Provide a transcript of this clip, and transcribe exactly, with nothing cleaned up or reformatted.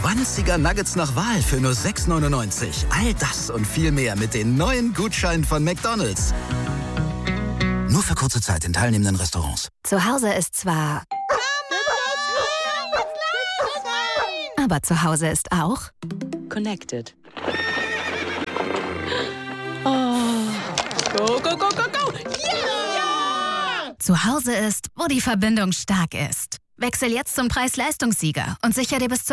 zwanziger Nuggets nach Wahl für nur sechs neunundneunzig. All das und viel mehr mit den neuen Gutscheinen von McDonald's. Nur für kurze Zeit in teilnehmenden Restaurants. Zu Hause ist zwar... Aber zu Hause ist auch... Connected. Oh. Go, go, go, go, go! Yeah! Zu Hause ist, wo die Verbindung stark ist. Wechsel jetzt zum Preis-Leistungssieger und sicher dir bis zu